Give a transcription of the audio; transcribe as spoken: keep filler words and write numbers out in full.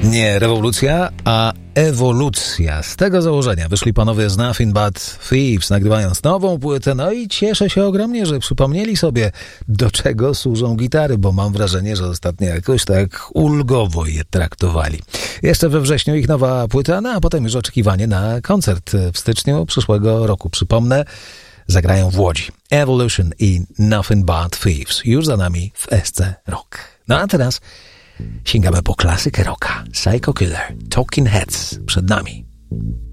Nie rewolucja, a ewolucja. Z tego założenia wyszli panowie z Nothing But Thieves, nagrywając nową płytę, no i cieszę się ogromnie, że przypomnieli sobie, do czego służą gitary, bo mam wrażenie, że ostatnio jakoś tak ulgowo je traktowali. Jeszcze we wrześniu ich nowa płyta, no a potem już oczekiwanie na koncert w styczniu przyszłego roku. Przypomnę, zagrają w Łodzi. Evolution i Nothing But Thieves. Już za nami w S C Rock. No a teraz sięgamy po klasykę rocka. Psycho Killer, Talking Heads przed nami.